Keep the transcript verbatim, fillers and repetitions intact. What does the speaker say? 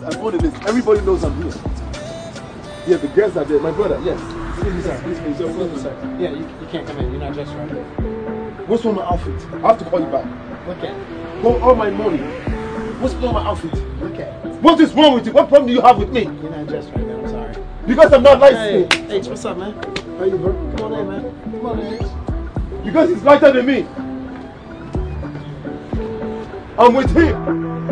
I'm on the list. Everybody knows I'm here. Yeah, the girls are there. My brother, yes. Excuse me, sir. Excuse me, sir. Excuse me, sir. Yeah, you, you can't come in. You're not dressed right. What's wrong with my outfit? I have to call you back. Look at it. Go all my money. What's wrong with my outfit? Look at it. What is wrong with you? What problem do you have with me? You're not dressed right, man. I'm sorry. Because I'm not light Hey, skinned. H, what's up, man? How you, bro? Come on in, man. Come on in, H. Because he's lighter than me. I'm with him.